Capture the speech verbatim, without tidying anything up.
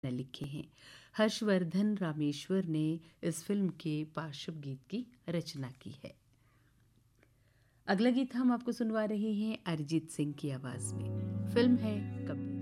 लिखे हैं। हर्षवर्धन रामेश्वर ने इस फिल्म के पार्श्व गीत की रचना की है। अगला गीत हम आपको सुनवा रहे हैं अरिजीत सिंह की आवाज में। फिल्म है कबीर।